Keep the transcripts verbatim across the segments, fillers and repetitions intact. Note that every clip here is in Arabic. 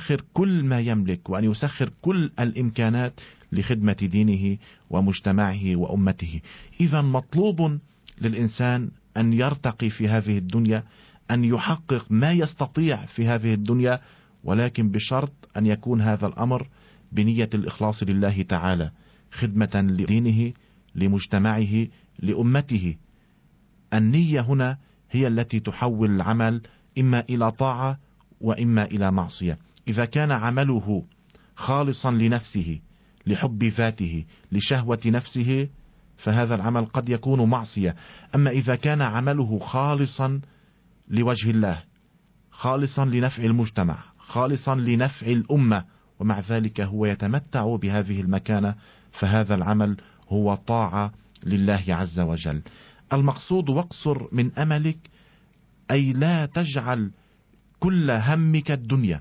يسخر كل ما يملك وأن يسخر كل الإمكانات لخدمة دينه ومجتمعه وأمته. إذا مطلوب للإنسان أن يرتقي في هذه الدنيا، أن يحقق ما يستطيع في هذه الدنيا، ولكن بشرط أن يكون هذا الأمر بنية الإخلاص لله تعالى، خدمة لدينه لمجتمعه لأمته. النية هنا هي التي تحول العمل إما إلى طاعة وإما إلى معصية. إذا كان عمله خالصا لنفسه، لحب ذاته، لشهوة نفسه، فهذا العمل قد يكون معصية. أما إذا كان عمله خالصا لوجه الله، خالصا لنفع المجتمع، خالصا لنفع الأمة، ومع ذلك هو يتمتع بهذه المكانة، فهذا العمل هو طاعة لله عز وجل. المقصود واقصر من أملك، أي لا تجعل كل همك الدنيا،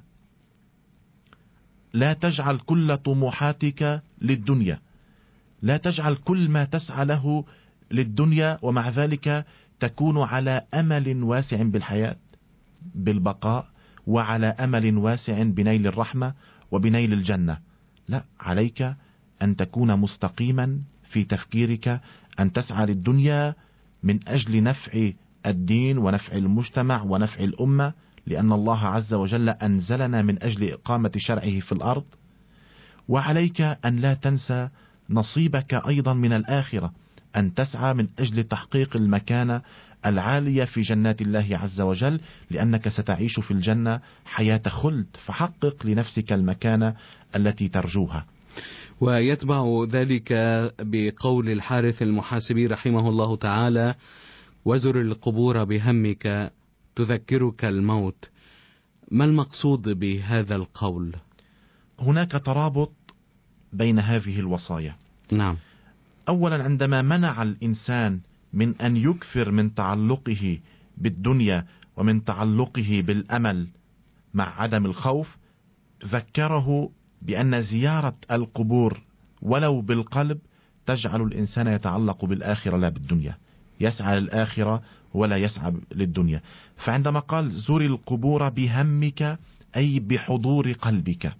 لا تجعل كل طموحاتك للدنيا، لا تجعل كل ما تسعى له للدنيا، ومع ذلك تكون على أمل واسع بالحياة بالبقاء، وعلى أمل واسع بنيل الرحمة وبنيل الجنة. لا، عليك أن تكون مستقيما في تفكيرك، أن تسعى للدنيا من أجل نفع الدين ونفع المجتمع ونفع الأمة، لأن الله عز وجل أنزلنا من أجل إقامة شرعه في الأرض. وعليك أن لا تنسى نصيبك أيضا من الآخرة، أن تسعى من أجل تحقيق المكانة العالية في جنات الله عز وجل، لأنك ستعيش في الجنة حياة خلد، فحقق لنفسك المكانة التي ترجوها. ويتبع ذلك بقول الحارث المحاسبي رحمه الله تعالى: وزر القبور بهمك تذكرك الموت. ما المقصود بهذا القول؟ هناك ترابط بين هذه الوصايا. نعم. أولا، عندما منع الإنسان من أن يكثر من تعلقه بالدنيا ومن تعلقه بالأمل مع عدم الخوف، ذكره بأن زيارة القبور ولو بالقلب تجعل الإنسان يتعلق بالآخرة لا بالدنيا، يسعى للآخرة ولا يسعى للدنيا. فعندما قال زور القبور بهمك، أي بحضور قلبك،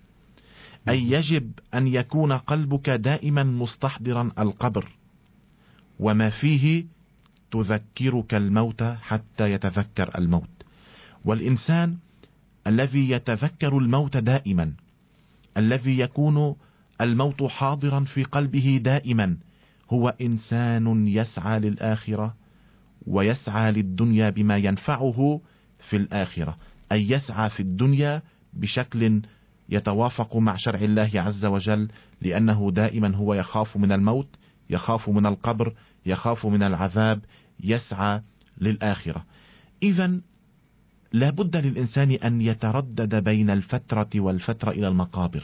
أي يجب أن يكون قلبك دائما مستحضرا القبر وما فيه، تذكرك الموت حتى يتذكر الموت. والإنسان الذي يتذكر الموت دائما، الذي يكون الموت حاضرا في قلبه دائما، هو إنسان يسعى للآخرة ويسعى للدنيا بما ينفعه في الآخرة، أي يسعى في الدنيا بشكل يتوافق مع شرع الله عز وجل، لأنه دائما هو يخاف من الموت، يخاف من القبر، يخاف من العذاب، يسعى للآخرة. إذن لا بد للإنسان أن يتردد بين الفترة والفترة إلى المقابر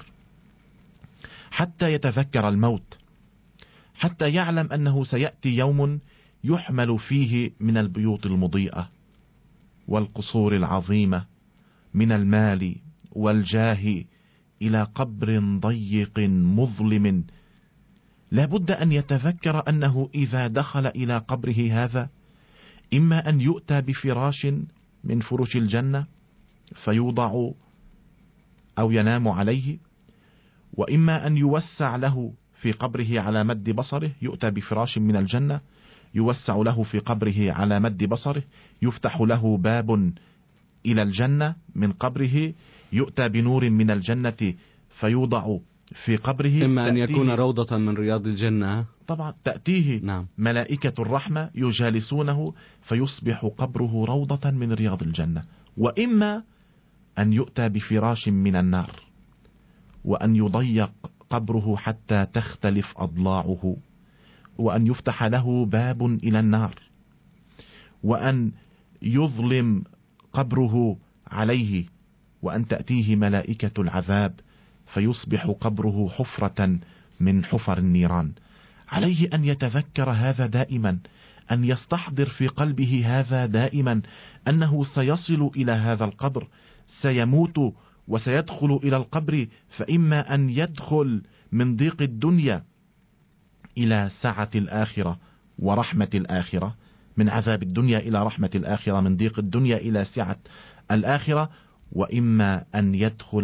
حتى يتذكر الموت، حتى يعلم أنه سيأتي يوم يحمل فيه من البيوت المضيئة والقصور العظيمة، من المال والجاه، إلى قبر ضيق مظلم. لا بد أن يتذكر أنه إذا دخل إلى قبره هذا، إما أن يؤتى بفراش من فروش الجنة فيوضع أو ينام عليه، وإما أن يوسع له في قبره على مد بصره، يؤتى بفراش من الجنة يوسع له في قبره على مد بصره، يفتح له باب إلى الجنة من قبره، يؤتى بنور من الجنة فيوضع في قبره، إما أن يكون روضة من رياض الجنة، طبعا تأتيه نعم. ملائكة الرحمة يجالسونه فيصبح قبره روضة من رياض الجنة. وإما أن يؤتى بفراش من النار وأن يضيق قبره حتى تختلف أضلاعه، وأن يفتح له باب إلى النار، وأن يظلم قبره عليه، وأن تأتيه ملائكة العذاب فيصبح قبره حفرة من حفر النيران. عليه أن يتذكر هذا دائما، أن يستحضر في قلبه هذا دائما، أنه سيصل إلى هذا القبر، سيموت وسيدخل إلى القبر، فإما أن يدخل من ضيق الدنيا إلى سعة الآخرة ورحمة الآخرة، من عذاب الدنيا إلى رحمة الآخرة، من ضيق الدنيا إلى سعة الآخرة، وإما أن يدخل